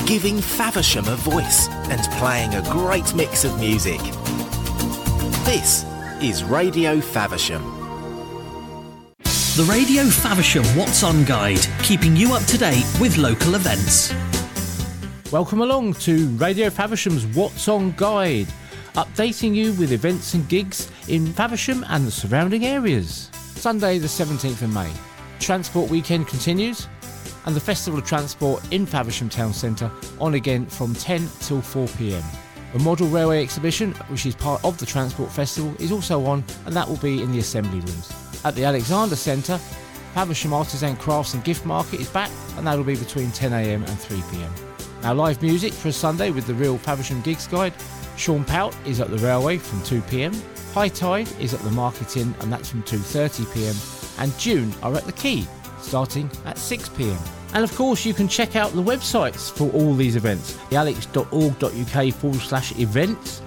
giving Faversham a voice and playing a great mix of music. This is Radio Faversham. The Radio Faversham What's On Guide, keeping you up to date with local events. Welcome along to Radio Faversham's What's On Guide, updating you with events and gigs in Faversham and the surrounding areas. Sunday the 17th of May. Transport Weekend continues and the Festival of Transport in Faversham Town Centre on again from 10 till 4pm. The Model Railway Exhibition, which is part of the Transport Festival, is also on, and that will be in the Assembly Rooms. At the Alexander Centre, Faversham Artisan Crafts and Gift Market is back, and that will be between 10am and 3pm. Now, live music for a Sunday with the Real Faversham Gigs Guide. Sean Pout is at the Railway from 2pm. High Tide is at the Market Inn, and that's from 2:30pm. And June are at the Quay, starting at 6pm. And of course, you can check out the websites for all these events. thealex.org.uk/events,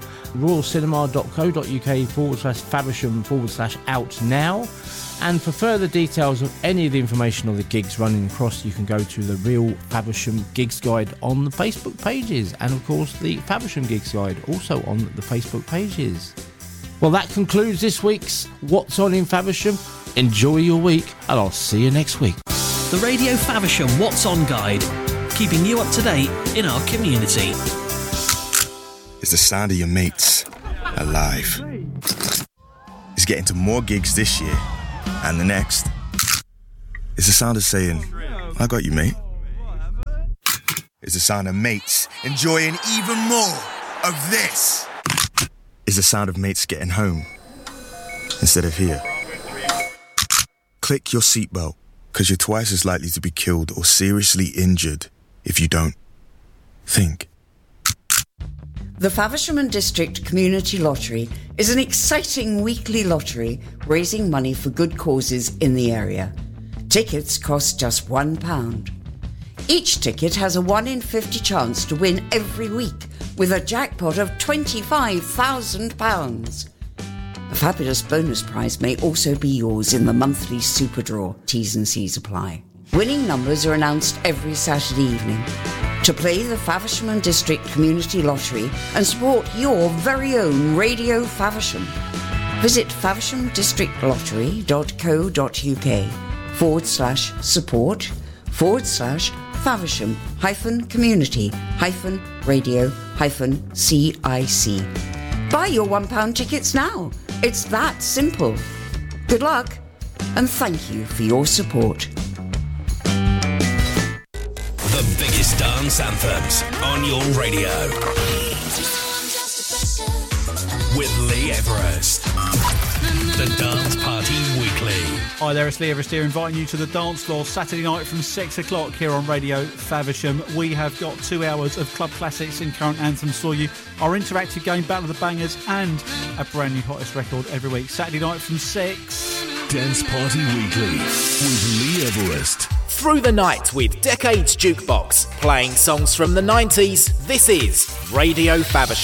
royalcinema.co.uk/Faversham/out now. And for further details of any of the information or the gigs running across, you can go to the Real Faversham Gigs Guide on the Facebook pages. And of course, the Faversham Gigs Guide also on the Facebook pages. Well, that concludes this week's What's On in Faversham. Enjoy your week, and I'll see you next week. The Radio Faversham What's On Guide, keeping you up to date in our community. It's the sound of your mates alive. It's getting to more gigs this year and the next. It's the sound of saying, I got you, mate. It's the sound of mates enjoying even more of this. It's the sound of mates getting home instead of here. Click your seatbelt, because you're twice as likely to be killed or seriously injured if you don't. Think. The Faversham and District Community Lottery is an exciting weekly lottery raising money for good causes in the area. Tickets cost just £1. Each ticket has a 1 in 50 chance to win every week, with a jackpot of £25,000. A fabulous bonus prize may also be yours in the monthly super draw. T's and C's apply. Winning numbers are announced every Saturday evening. To play the Faversham and District Community Lottery and support your very own Radio Faversham, visit faversham-lottery.co.uk/support/Faversham-community-radio-CIC. Buy your £1 tickets now. It's that simple. Good luck, and thank you for your support. The biggest dance anthems on your radio. With Lee Everest. The Dance Party Weekly. Hi there, it's Lee Everest here, inviting you to the dance floor Saturday night from 6 o'clock here on Radio Faversham. We have got 2 hours of club classics and current anthems for you, our interactive game Battle of the Bangers, and a brand new hottest record every week. Saturday night from 6. Dance Party Weekly with Lee Everest. Through the night with Decades Jukebox, playing songs from the 90s. This is Radio Faversham.